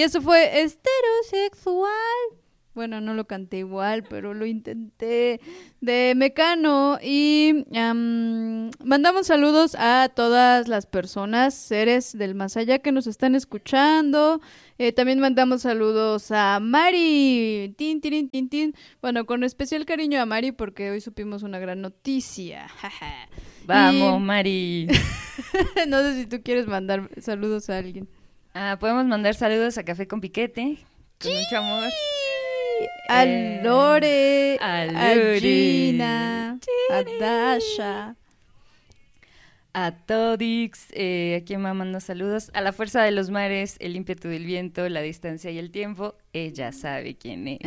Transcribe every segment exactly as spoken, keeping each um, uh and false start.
eso fue Heterosexual. Bueno, no lo canté igual, pero lo intenté, de Mecano. Y um, mandamos saludos a todas las personas, seres del más allá que nos están escuchando. Eh, también mandamos saludos a Mari. Tin, tin, tin, tin. Bueno, con especial cariño a Mari porque hoy supimos una gran noticia. Vamos, y... Mari. No sé si tú quieres mandar saludos a alguien. Ah, podemos mandar saludos a Café con Piquete, con ¡sí! Mucho amor. A eh, Lore, a, a Lore. Gina, a Dasha, a Todix, eh, a quien me manda saludos, a la fuerza de los mares, el ímpetu del viento, la distancia y el tiempo, ella sabe quién es.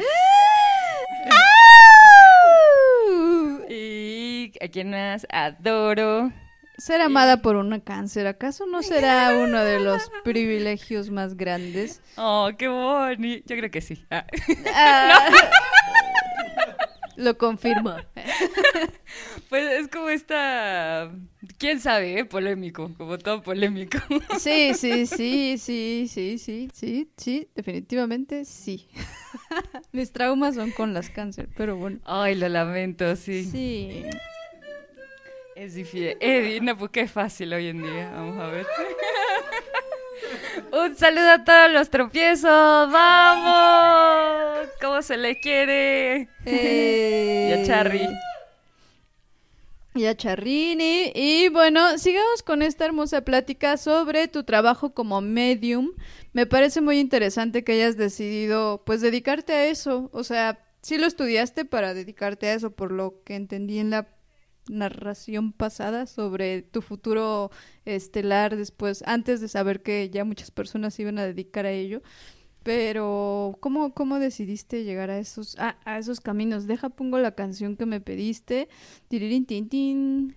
Y a quien más adoro. Ser amada por una cáncer, ¿acaso no será uno de los privilegios más grandes? Oh, qué bonito. Yo creo que sí. Ah. Ah, no. Lo confirmo. Pues es como esta, quién sabe, ¿eh? Polémico, como todo polémico. Sí, sí, sí, sí, sí, sí, sí, sí, definitivamente sí. Mis traumas son con las cáncer, pero bueno. Ay, lo lamento, sí. Sí. Es difícil. Eddie, no, pues qué fácil hoy en día. Vamos a ver. Un saludo a todos los tropiezos. ¡Vamos! ¿Cómo se le quiere? Eh... Y a Charry. Y a Charrini. Y bueno, sigamos con esta hermosa plática sobre tu trabajo como medium. Me parece muy interesante que hayas decidido, pues, dedicarte a eso. O sea, sí lo estudiaste para dedicarte a eso, por lo que entendí en la narración pasada sobre tu futuro estelar después, antes de saber que ya muchas personas se iban a dedicar a ello. Pero ¿cómo, cómo decidiste llegar a esos a, a esos caminos? Deja, pongo la canción que me pediste. Tiririn, tin, tin.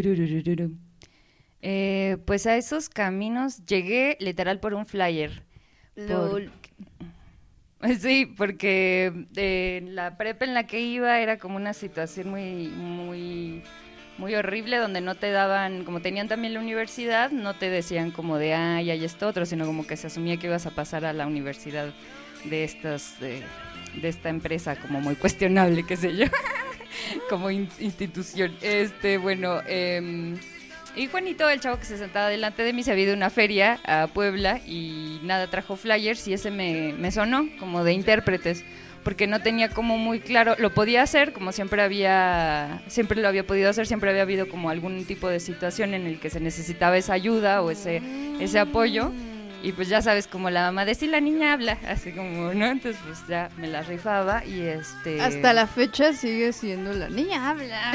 Eh, pues a esos caminos llegué literal por un flyer. Lol. Por... Sí, porque eh, la prepa en la que iba era como una situación muy, muy, muy horrible, donde no te daban, como tenían también la universidad, no te decían como de, ay, hay esto otro, sino como que se asumía que ibas a pasar a la universidad de estas, de, de esta empresa como muy cuestionable, qué sé yo, como in- institución. Este, bueno, eh, y Juanito, el chavo que se sentaba delante de mí, se había ido a una feria a Puebla y nada, trajo flyers y ese me, me sonó como de intérpretes, porque no tenía como muy claro, lo podía hacer, como siempre había, siempre lo había podido hacer, siempre había habido como algún tipo de situación en el que se necesitaba esa ayuda o ese, ese apoyo. Y pues ya sabes, como la mamá de si la niña habla, así como, ¿no? Entonces pues ya me la rifaba y este... Hasta la fecha sigue siendo la niña habla.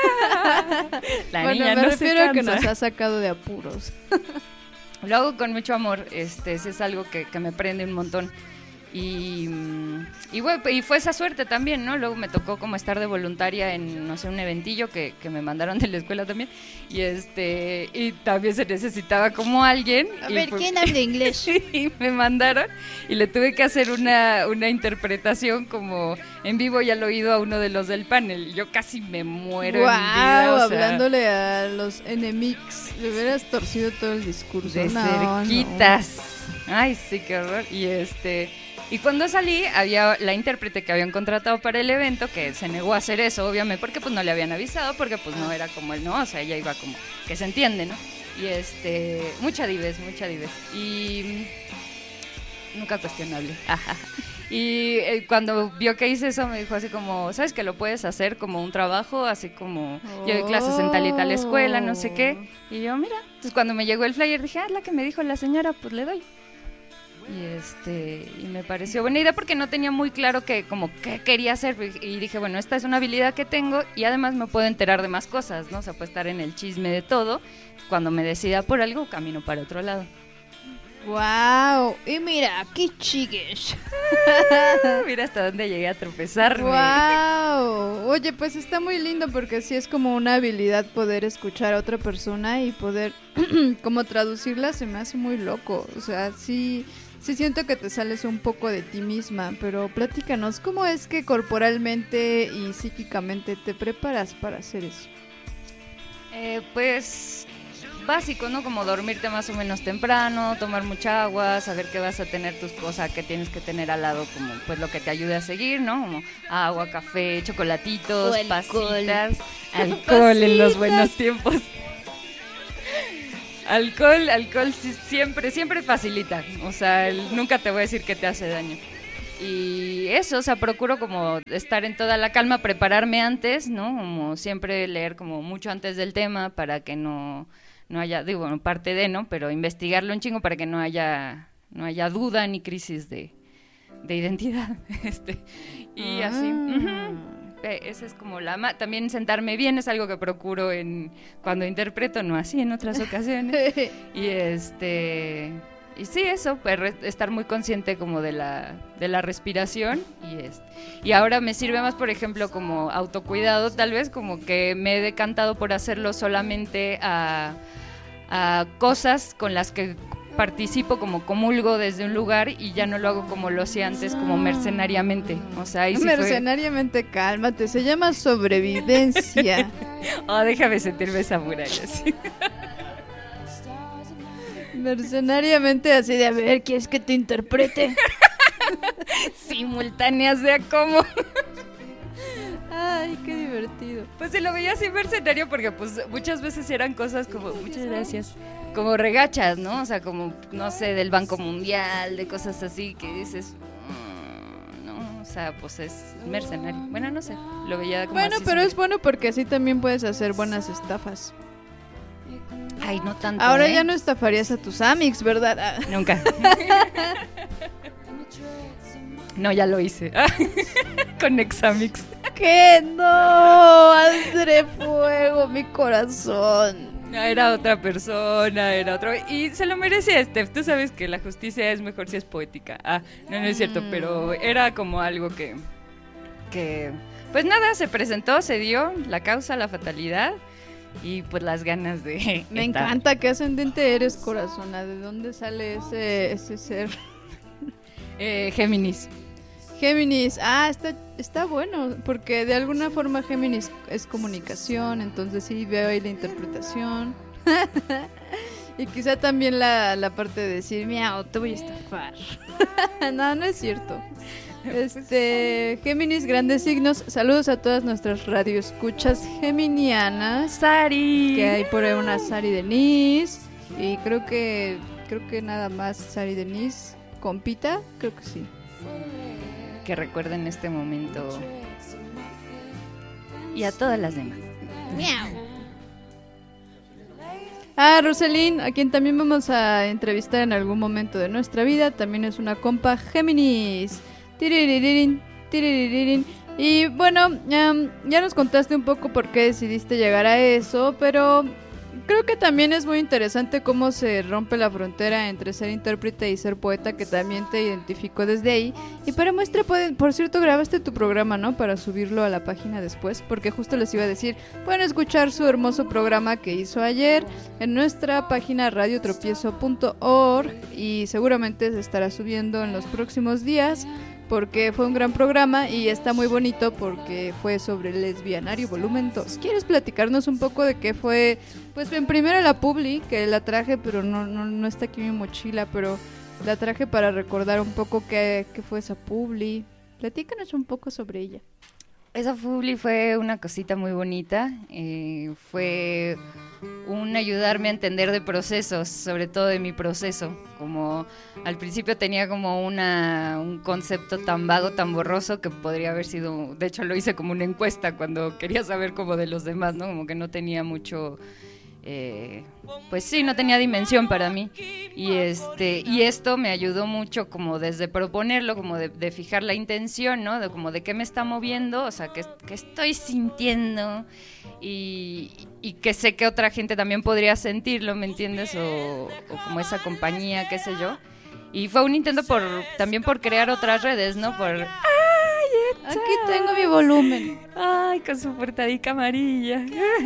La bueno, niña me no refiero se a que cansa. nos ha sacado de apuros. Lo hago con mucho amor, este, ese es algo que, que me prende un montón. Y, y, bueno, y fue esa suerte también, ¿no? Luego me tocó como estar de voluntaria en, no sé, un eventillo que, que me mandaron de la escuela también. Y este y también se necesitaba como alguien. A y ver, pues, ¿quién habla inglés? y me mandaron y le tuve que hacer una, una interpretación como en vivo y al oído a uno de los del panel. Y yo casi me muero Wow, en vida. O sea, hablándole a los enemigos. Le hubieras torcido todo el discurso. de No, cerquitas. No. Ay, sí, qué horror. Y este... Y cuando salí, había la intérprete que habían contratado para el evento, que se negó a hacer eso, obviamente, porque pues no le habían avisado, porque pues no era como él, no, o sea, ella iba como, que se entiende, ¿no? Y este, mucha dives, mucha dives. Y nunca cuestionable. Y eh, cuando vio que hice eso, me dijo así como, ¿sabes que lo puedes hacer como un trabajo? Así como, oh. Yo doy clases en tal y tal escuela, no sé qué. Y yo, mira, entonces cuando me llegó el flyer dije, ah, la que me dijo la señora, pues le doy. Y este y me pareció buena idea porque no tenía muy claro que como qué quería hacer y dije, bueno, esta es una habilidad que tengo y además me puedo enterar de más cosas, ¿no? O sea, puedo estar en el chisme de todo. Cuando me decida por algo, camino para otro lado. Wow, y mira, qué chigues. Mira hasta dónde llegué a tropezarme. Wow. Oye, pues está muy lindo porque sí es como una habilidad poder escuchar a otra persona y poder como traducirla, se me hace muy loco. O sea, sí, sí siento que te sales un poco de ti misma, pero platícanos, ¿cómo es que corporalmente y psíquicamente te preparas para hacer eso? Eh, pues básico, ¿no? Como dormirte más o menos temprano, tomar mucha agua, saber que vas a tener tus cosas, que tienes que tener al lado como pues lo que te ayude a seguir, ¿no? Como agua, café, chocolatitos, pasitas, alcohol en los buenos tiempos. Alcohol, alcohol sí, siempre, siempre facilita, o sea, el, nunca te voy a decir que te hace daño. Y eso, o sea, procuro como estar en toda la calma, prepararme antes, ¿no? Como siempre leer como mucho antes del tema para que no, no haya, digo, bueno, parte de, ¿no? Pero investigarlo un chingo para que no haya, no haya duda ni crisis de, de identidad, este, y ah. así. Uh-huh. Esa es como la... Ma- también sentarme bien es algo que procuro en cuando interpreto, no así en otras ocasiones. Y este... Y sí, eso, pues, re- estar muy consciente como de la, de la respiración. Y, este, y ahora me sirve más, por ejemplo, como autocuidado, tal vez, como que me he decantado por hacerlo solamente a, a cosas con las que participo, como comulgo desde un lugar, y ya no lo hago como lo hacía antes, como mercenariamente. O sea, ahí sí mercenariamente, fue... cálmate, se llama sobrevivencia. Oh, déjame sentirme samurai así. Mercenariamente así de, a ver, ¿quieres que te interprete? Simultáneas de a cómo. Ay, qué divertido. Pues se lo veía así mercenario porque pues muchas veces eran cosas como, muchas gracias, como regachas, ¿no? O sea, como, no sé, del Banco Mundial, de cosas así que dices, mmm, no, o sea, pues es mercenario. Bueno, no sé, lo veía como bueno, así. Pero sobre... es bueno porque así también puedes hacer buenas estafas. Ay, no tanto. Ahora ¿eh? ya no estafarías a tus amics, ¿verdad? Nunca. No, ya lo hice. Con Examix. ¡Que no! ¡Hazle fuego mi corazón! No, era otra persona, era otro. Y se lo merecía, Steph. Tú sabes que la justicia es mejor si es poética. Ah, no, no es cierto, Mm. pero era como algo que. que. Pues nada, se presentó, se dio la causa, la fatalidad. Y pues las ganas de. Me estar. encanta, ¿qué ascendente eres, corazona? ¿De dónde sale ese, ese ser? Eh, Géminis. Géminis, ah, está, está bueno, porque de alguna forma Géminis es comunicación, entonces sí veo ahí la interpretación. Y quizá también la, la parte de decir, miau, te voy a estafar. No, no es cierto. Este, Géminis, grandes signos. Saludos a todas nuestras radioescuchas geminianas. Sari. Que hay por ahí una Sari Denise. Y creo que, creo que nada más Sari Denise. Compita, creo que sí. Que recuerden este momento. Y a todas las demás. Miau. Ah, Roselyn, a quien también vamos a entrevistar en algún momento de nuestra vida, también es una compa Géminis. Tiririririn, tiririririn. Y bueno, um, ya nos contaste un poco por qué decidiste llegar a eso, pero creo que también es muy interesante cómo se rompe la frontera entre ser intérprete y ser poeta, que también te identificó desde ahí. Y para muestra, pueden, por cierto, grabaste tu programa, ¿no? Para subirlo a la página después, porque justo les iba a decir, pueden escuchar su hermoso programa que hizo ayer en nuestra página radio tropiezo punto org y seguramente se estará subiendo en los próximos días, porque fue un gran programa y está muy bonito porque fue sobre el Lesbianario volumen dos. ¿Quieres platicarnos un poco de qué fue? Pues en primera la publi, que la traje, pero no, no, no está aquí mi mochila, pero la traje para recordar un poco qué, qué fue esa publi. Platícanos un poco sobre ella. Esa publi fue una cosita muy bonita, eh, fue un ayudarme a entender de procesos, sobre todo de mi proceso, como al principio tenía como una, un concepto tan vago, tan borroso que podría haber sido, de hecho lo hice como una encuesta cuando quería saber como de los demás, ¿no? Como que no tenía mucho... Eh, pues sí, no tenía dimensión para mí y este y esto me ayudó mucho como desde proponerlo, como de, de fijar la intención, ¿no? De como de qué me está moviendo, o sea, que, que estoy sintiendo y, y que sé que otra gente también podría sentirlo, ¿me entiendes? O, o como esa compañía, qué sé yo. Y fue un intento por también por crear otras redes, ¿no? Por... ¡Ay, aquí tengo mi volumen! ¡Ay, con su portadica amarilla!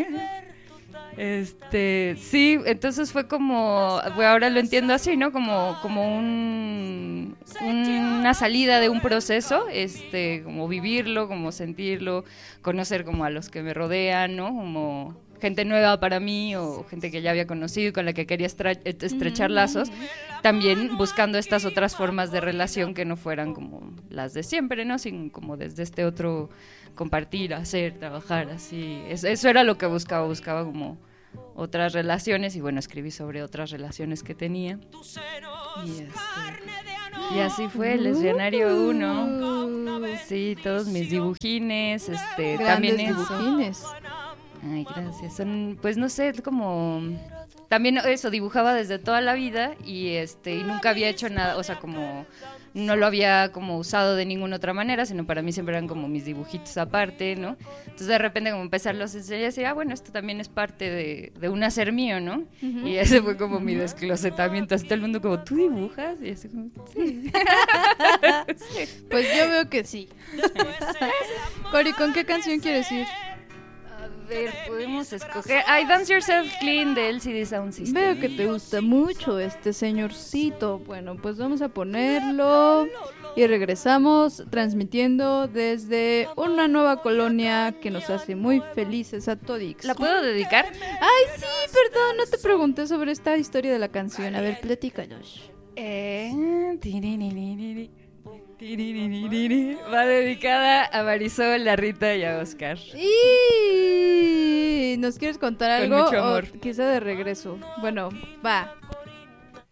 Este, sí, entonces fue como, bueno, ahora lo entiendo así, ¿no? Como, como un, una salida de un proceso, este, como vivirlo, como sentirlo, conocer como a los que me rodean, ¿no? Como gente nueva para mí o gente que ya había conocido y con la que quería estra- estrechar uh-huh. lazos, también buscando estas otras formas de relación que no fueran como las de siempre, ¿no? Sin como desde este otro compartir, hacer, trabajar, así. Es, eso era lo que buscaba, buscaba como otras relaciones y bueno, escribí sobre otras relaciones que tenía. Y, este, y así fue el escenario uno. Sí, todos mis dibujines, este, Grandes también dibujines. Eso. Ay, gracias. Son, pues no sé, como también eso, dibujaba desde toda la vida y este y nunca había hecho nada, o sea, como no lo había como usado de ninguna otra manera, sino para mí siempre eran como mis dibujitos aparte, ¿no? Entonces de repente como empezarlos a enseñar y decir, ah, bueno, esto también es parte de, de un hacer mío, ¿no? Uh-huh. Y ese fue como mi desclosetamiento, así todo el mundo como, ¿tú dibujas? Y así como, sí. Sí. Pues yo veo que sí. Cori, ¿con qué canción quieres ir? A ver, podemos escoger. Ay, Dance Yourself Clean de L C D Sound System. Veo que te gusta mucho este señorcito. Bueno, pues vamos a ponerlo y regresamos transmitiendo desde una nueva colonia que nos hace muy felices a todix. ¿La puedo dedicar? Ay, sí, perdón, no te pregunté sobre esta historia de la canción. A ver, platícanos. Eh... Va dedicada a Marisol, a Rita y a Oscar. ¿Y nos quieres contar Con algo? mucho amor. O quizá de regreso. Bueno, va.